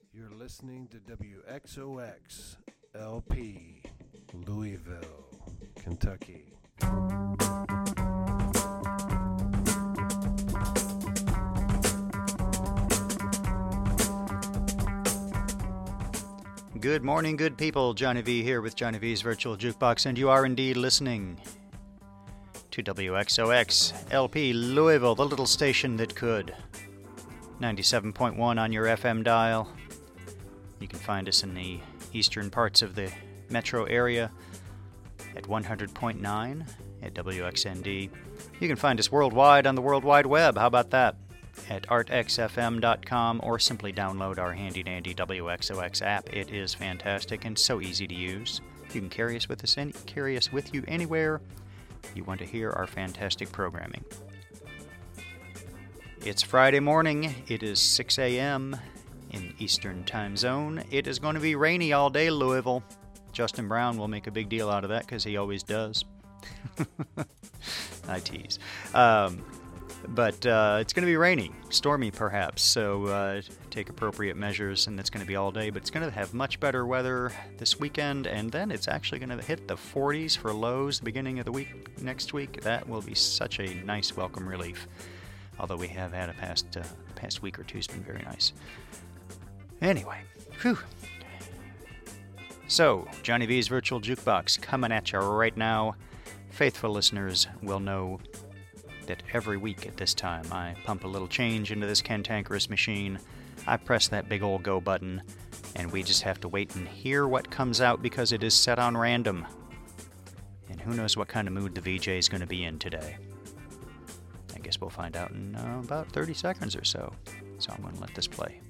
You're listening to WXOX LP, Louisville, Kentucky. Good morning, good people. Johnny V here with Johnny V's Virtual Jukebox, and you are indeed listening to WXOX LP Louisville, the little station that could. 97.1 on your FM dial. You can find us in the eastern parts of the metro area at 100.9 at WXND. You can find us worldwide on the World Wide Web. How about that? At artxfm.com, or simply download our handy-dandy WXOX app. It is fantastic and so easy to use. You can carry us with you anywhere you want to hear our fantastic programming. It's Friday morning. It is 6 a.m. in Eastern Time Zone. It is going to be rainy all day, Louisville. Justin Brown will make a big deal out of that because he always does. I tease. But it's going to be rainy, stormy perhaps, so take appropriate measures, and it's going to be all day. But it's going to have much better weather this weekend, and then it's actually going to hit the 40s for lows the beginning of the week next week. That will be such a nice welcome relief, although we have had a past week or two has been very nice. Anyway, whew. So, Johnny V's Virtual Jukebox coming at you right now. Faithful listeners will know that every week at this time I pump a little change into this cantankerous machine. I press that big old go button, and we just have to wait and hear what comes out because it is set on random. And who knows what kind of mood the VJ is going to be in today. I guess we'll find out in about 30 seconds or so. So I'm going to let this play.